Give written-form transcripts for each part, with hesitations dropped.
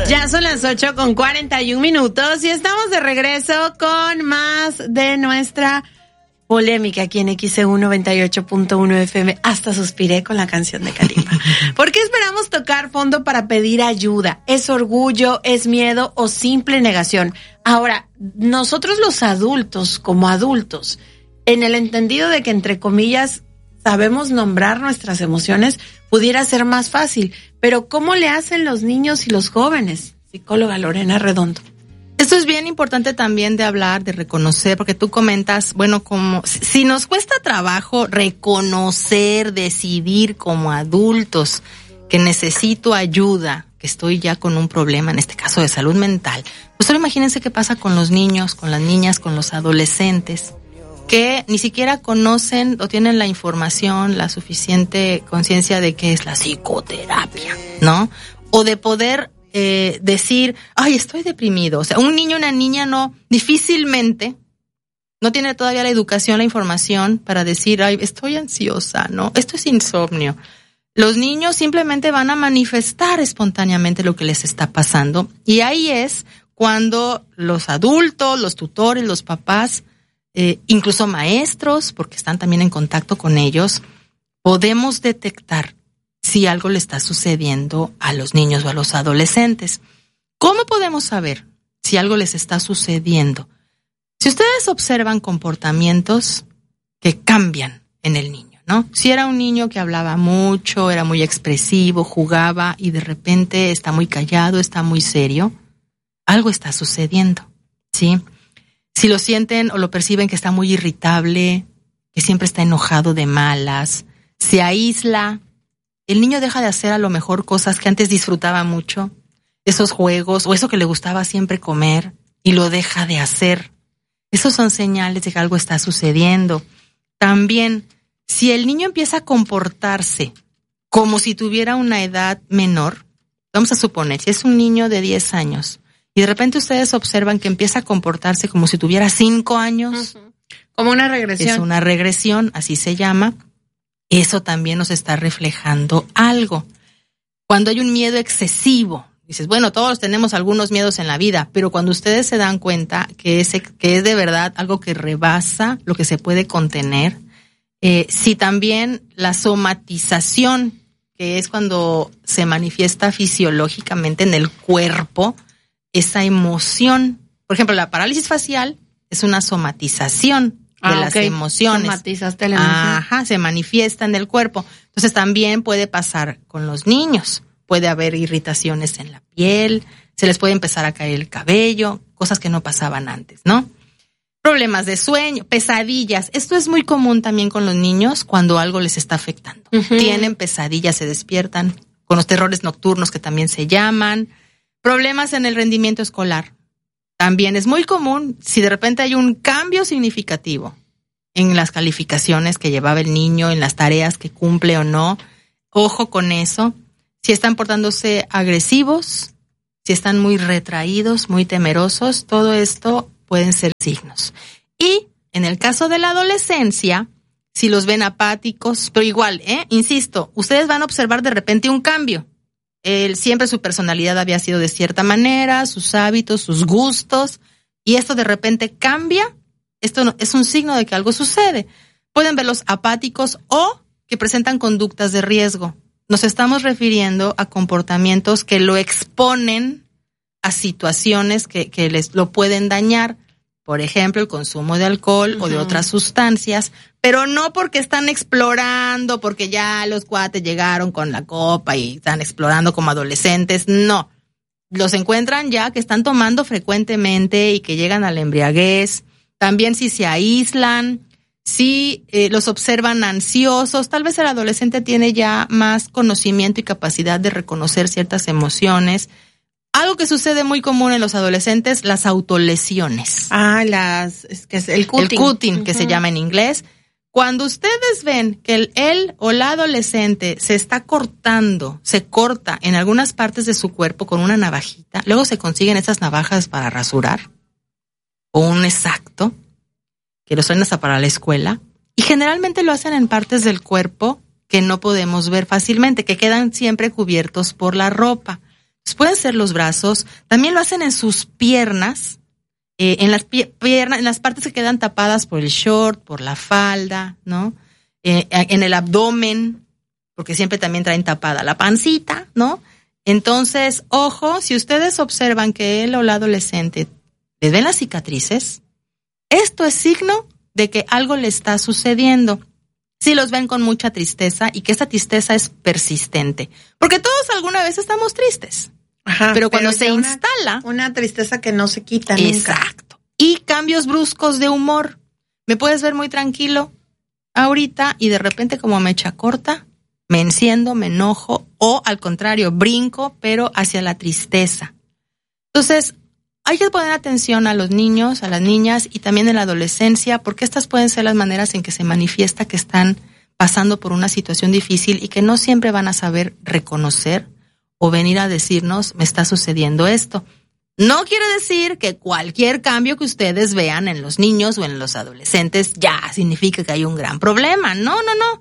Ya son las 8:41 y estamos de regreso con más de nuestra polémica aquí en XEU 98.1 FM. Hasta suspiré con la canción de Kalimba. ¿Por qué esperamos tocar fondo para pedir ayuda? ¿Es orgullo, es miedo o simple negación? Ahora, nosotros los adultos, como adultos, en el entendido de que, entre comillas, sabemos nombrar nuestras emociones, pudiera ser más fácil. Pero ¿cómo le hacen los niños y los jóvenes? Psicóloga Lorena Redondo. Esto es bien importante también de hablar, de reconocer, porque tú comentas, bueno, como si nos cuesta trabajo reconocer, decidir como adultos que necesito ayuda, que estoy ya con un problema, en este caso de salud mental, pues solo imagínense qué pasa con los niños, con las niñas, con los adolescentes, que ni siquiera conocen o tienen la información, la suficiente conciencia de qué es la psicoterapia, ¿no? O de poder decir, ay, estoy deprimido. O sea, un niño o una niña difícilmente no tiene todavía la educación, la información para decir, ay, estoy ansiosa, ¿no? Esto es insomnio. Los niños simplemente van a manifestar espontáneamente lo que les está pasando. Y ahí es cuando los adultos, los tutores, los papás, incluso maestros, porque están también en contacto con ellos, podemos detectar si algo le está sucediendo a los niños o a los adolescentes. ¿Cómo podemos saber si algo les está sucediendo? Si ustedes observan comportamientos que cambian en el niño, ¿no? Si era un niño que hablaba mucho, era muy expresivo, jugaba y de repente está muy callado, está muy serio, algo está sucediendo, ¿sí? Si lo sienten o lo perciben que está muy irritable, que siempre está enojado de malas, se aísla, el niño deja de hacer a lo mejor cosas que antes disfrutaba mucho, esos juegos o eso que le gustaba siempre comer, y lo deja de hacer. Esos son señales de que algo está sucediendo. También, si el niño empieza a comportarse como si tuviera una edad menor, vamos a suponer, si es un niño de 10 años, y de repente ustedes observan que empieza a comportarse como si tuviera 5 años. Uh-huh. Como una regresión. Es una regresión, así se llama. Eso también nos está reflejando algo. Cuando hay un miedo excesivo, dices, bueno, todos tenemos algunos miedos en la vida, pero cuando ustedes se dan cuenta que es de verdad algo que rebasa lo que se puede contener, si también la somatización, que es cuando se manifiesta fisiológicamente en el cuerpo, esa emoción, por ejemplo, la parálisis facial es una somatización de las emociones. Somatizaste la emoción. Ajá, se manifiesta en el cuerpo. Entonces también puede pasar con los niños. Puede haber irritaciones en la piel, se les puede empezar a caer el cabello, cosas que no pasaban antes, ¿no? Problemas de sueño, pesadillas. Esto es muy común también con los niños cuando algo les está afectando. Uh-huh. Tienen pesadillas, se despiertan con los terrores nocturnos que también se llaman. Problemas en el rendimiento escolar. También es muy común si de repente hay un cambio significativo en las calificaciones que llevaba el niño, en las tareas que cumple o no. Ojo con eso. Si están portándose agresivos, si están muy retraídos, muy temerosos, todo esto pueden ser signos. Y en el caso de la adolescencia, si los ven apáticos, pero igual, insisto, ustedes van a observar de repente un cambio. Siempre su personalidad había sido de cierta manera, sus hábitos, sus gustos, y esto de repente cambia. Esto es un signo de que algo sucede. Pueden verlos apáticos o que presentan conductas de riesgo. Nos estamos refiriendo a comportamientos que lo exponen a situaciones que les lo pueden dañar. Por ejemplo, el consumo de alcohol o de otras sustancias, pero no porque están explorando, porque ya los cuates llegaron con la copa y están explorando como adolescentes. No, los encuentran ya que están tomando frecuentemente y que llegan a la embriaguez. También si se aíslan, si los observan ansiosos, tal vez el adolescente tiene ya más conocimiento y capacidad de reconocer ciertas emociones. Algo que sucede muy común en los adolescentes, las autolesiones. El cutting. El cutting, que se llama en inglés. Cuando ustedes ven que él o la adolescente se está cortando, se corta en algunas partes de su cuerpo con una navajita, luego se consiguen esas navajas para rasurar, o un exacto, que los traen hasta para la escuela, y generalmente lo hacen en partes del cuerpo que no podemos ver fácilmente, que quedan siempre cubiertos por la ropa. Pues pueden ser los brazos, también lo hacen en sus piernas, en las piernas, en las partes que quedan tapadas por el short, por la falda, ¿no? En el abdomen, porque siempre también traen tapada la pancita, ¿no? Entonces, ojo, si ustedes observan que él o la adolescente les ven las cicatrices, esto es signo de que algo le está sucediendo. Si los ven con mucha tristeza y que esta tristeza es persistente, porque todos alguna vez estamos tristes. Ajá, pero cuando se instala una tristeza que no se quita nunca. Exacto. Y cambios bruscos de humor. Me puedes ver muy tranquilo ahorita y de repente como mecha corta, me enciendo, me enojo o al contrario, brinco, pero hacia la tristeza. Entonces, hay que poner atención a los niños, a las niñas y también en la adolescencia, porque estas pueden ser las maneras en que se manifiesta que están pasando por una situación difícil y que no siempre van a saber reconocer o venir a decirnos, me está sucediendo esto. No quiere decir que cualquier cambio que ustedes vean en los niños o en los adolescentes ya significa que hay un gran problema. No.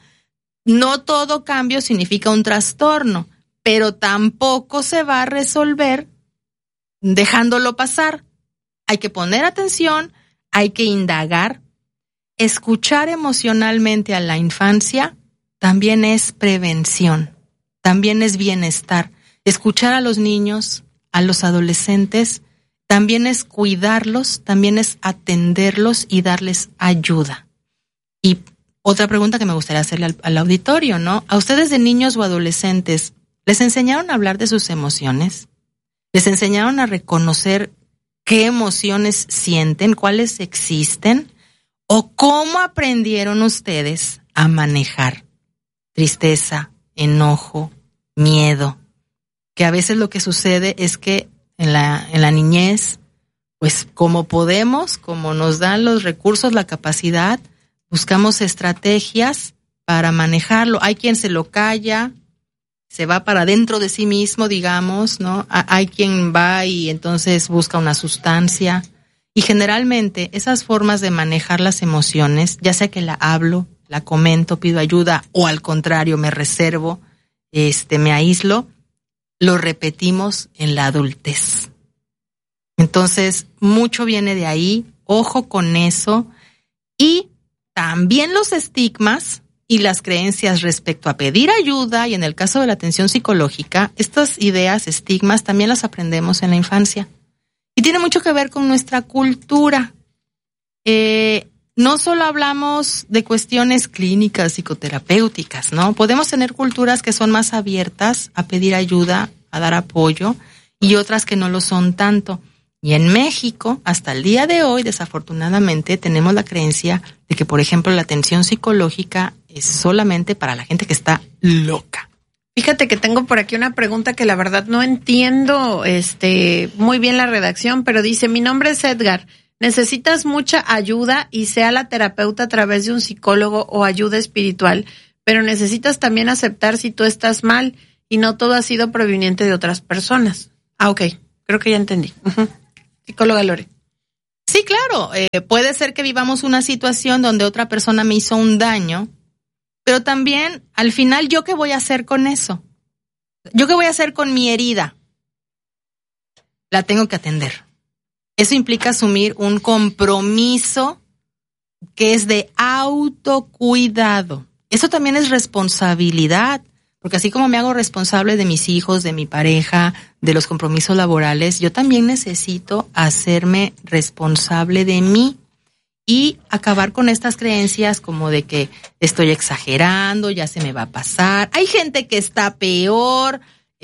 No todo cambio significa un trastorno, pero tampoco se va a resolver dejándolo pasar. Hay que poner atención, hay que indagar. Escuchar emocionalmente a la infancia también es prevención, también es bienestar. Escuchar a los niños, a los adolescentes, también es cuidarlos, también es atenderlos y darles ayuda. Y otra pregunta que me gustaría hacerle al auditorio, ¿no? ¿A ustedes de niños o adolescentes les enseñaron a hablar de sus emociones? ¿Les enseñaron a reconocer qué emociones sienten, cuáles existen? ¿O cómo aprendieron ustedes a manejar tristeza, enojo, miedo? Que a veces lo que sucede es que en la niñez, pues como podemos, como nos dan los recursos, la capacidad, buscamos estrategias para manejarlo. Hay quien se lo calla, se va para dentro de sí mismo, digamos, ¿no? Hay quien va y entonces busca una sustancia. Y generalmente esas formas de manejar las emociones, ya sea que la hablo, la comento, pido ayuda, o al contrario, me reservo, me aíslo, lo repetimos en la adultez. Entonces, mucho viene de ahí, ojo con eso. Y también los estigmas y las creencias respecto a pedir ayuda, y en el caso de la atención psicológica, estas ideas, estigmas, también las aprendemos en la infancia. Y tiene mucho que ver con nuestra cultura. No solo hablamos de cuestiones clínicas, psicoterapéuticas, ¿no? Podemos tener culturas que son más abiertas a pedir ayuda, a dar apoyo, y otras que no lo son tanto. Y en México, hasta el día de hoy, desafortunadamente, tenemos la creencia de que, por ejemplo, la atención psicológica es solamente para la gente que está loca. Fíjate que tengo por aquí una pregunta que la verdad no entiendo muy bien la redacción, pero dice, mi nombre es Edgar, necesitas mucha ayuda y sea la terapeuta a través de un psicólogo o ayuda espiritual, pero necesitas también aceptar si tú estás mal y no todo ha sido proveniente de otras personas. Ah, ok, creo que ya entendí. Uh-huh. Psicóloga Lore. Sí, claro, puede ser que vivamos una situación donde otra persona me hizo un daño, pero también, al final, ¿yo qué voy a hacer con eso? ¿Yo qué voy a hacer con mi herida? La tengo que atender. Eso implica asumir un compromiso que es de autocuidado. Eso también es responsabilidad, porque así como me hago responsable de mis hijos, de mi pareja, de los compromisos laborales, yo también necesito hacerme responsable de mí. Y acabar con estas creencias como de que estoy exagerando, ya se me va a pasar. Hay gente que está peor,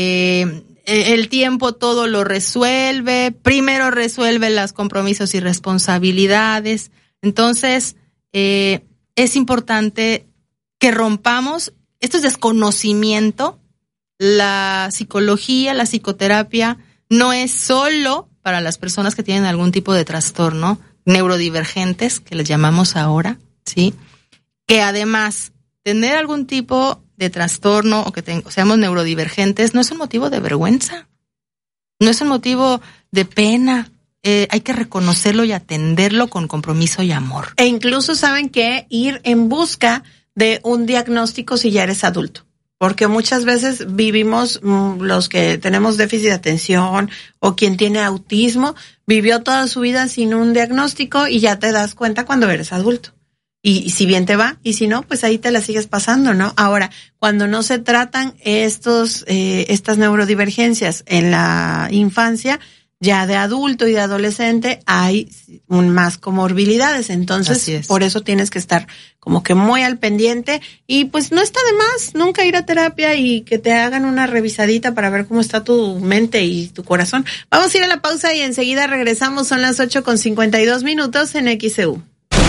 el tiempo todo lo resuelve, primero resuelve los compromisos y responsabilidades. Entonces, es importante que rompamos, esto es desconocimiento, la psicología, la psicoterapia no es solo para las personas que tienen algún tipo de trastorno, neurodivergentes, que les llamamos ahora, ¿sí? Que además, tener algún tipo de trastorno o que seamos neurodivergentes no es un motivo de vergüenza, no es un motivo de pena. Hay que reconocerlo y atenderlo con compromiso y amor. E incluso saben que ir en busca de un diagnóstico si ya eres adulto. porque muchas veces vivimos, los que tenemos déficit de atención o quien tiene autismo, vivió toda su vida sin un diagnóstico y ya te das cuenta cuando eres adulto. Y si bien te va, y si no, pues ahí te la sigues pasando, ¿no? Ahora, cuando no se tratan estas neurodivergencias en la infancia, ya de adulto y de adolescente hay más comorbilidades, entonces por eso tienes que estar como que muy al pendiente y pues no está de más nunca ir a terapia y que te hagan una revisadita para ver cómo está tu mente y tu corazón. Vamos a ir a la pausa y enseguida regresamos, son las 8:52 en XEU.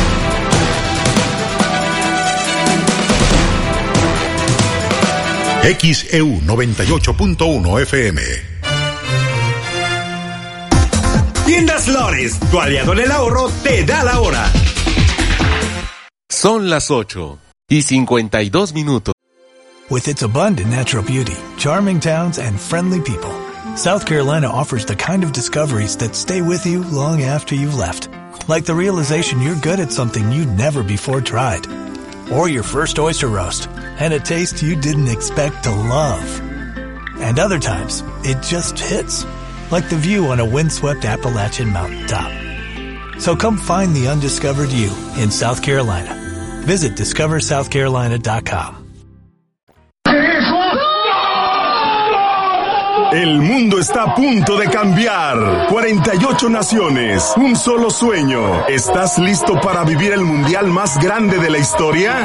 XEU 98.1 FM. Tiendas Lores, tu aliado en el ahorro, te da la hora. Son las 8:52. With its abundant natural beauty, charming towns, and friendly people, South Carolina offers the kind of discoveries that stay with you long after you've left. Like the realization you're good at something you never before tried. Or your first oyster roast, and a taste you didn't expect to love. And other times, it just hits. Like the view on a windswept Appalachian mountaintop. So come find the undiscovered you in South Carolina. Visit discoversouthcarolina.com. El mundo está a punto de cambiar. 48 naciones, un solo sueño. ¿Estás listo para vivir el mundial más grande de la historia?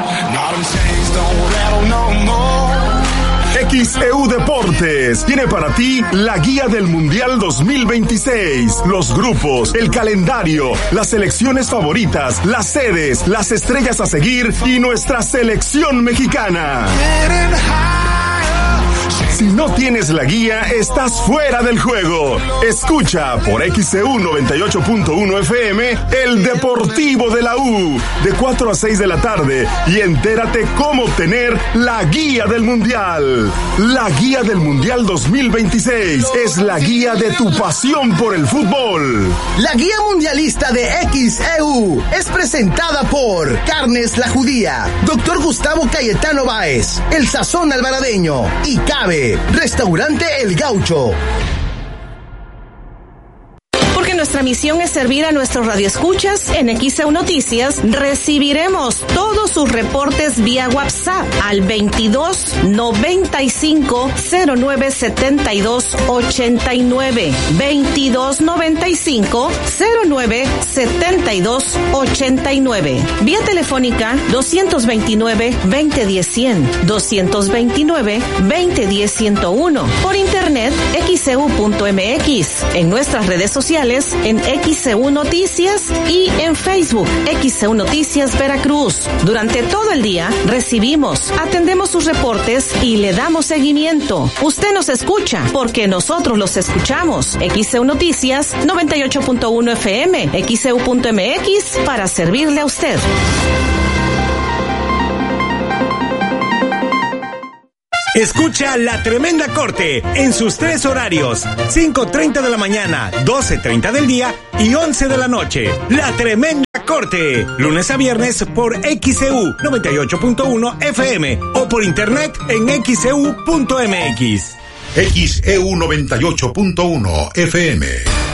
XEU Deportes tiene para ti la guía del Mundial 2026, los grupos, el calendario, las selecciones favoritas, las sedes, las estrellas a seguir y nuestra selección mexicana. Si no tienes la guía, estás fuera del juego. Escucha por XEU 98.1 FM el Deportivo de la U de 4 a 6 de la tarde y entérate cómo obtener la guía del Mundial. La guía del Mundial 2026 es la guía de tu pasión por el fútbol. La guía mundialista de XEU es presentada por Carnes La Judía, Dr. Gustavo Cayetano Báez, El Sazón Alvaradeño y Cabe, Restaurante El Gaucho. Porque nuestra misión es servir a nuestros radioescuchas, en XEU Noticias recibiremos todos sus reportes vía WhatsApp al 22 95 09 72 89 22 95 09 72 89, vía telefónica 229 2010 100 229 2010 101, por internet xeu.mx, en nuestras redes sociales en XEU Noticias y en Facebook XEU Noticias Veracruz. Durante todo el día recibimos, atendemos sus reportes y le damos seguimiento. Usted nos escucha porque nosotros los escuchamos. XEU Noticias 98.1 FM, XEU.mx, para servirle a usted. Escucha La Tremenda Corte en sus 3 horarios: 5:30 de la mañana, 12:30 del día y 11 de la noche. La Tremenda Corte, lunes a viernes por XEU 98.1 FM o por internet en xeu.mx. XEU 98.1 FM.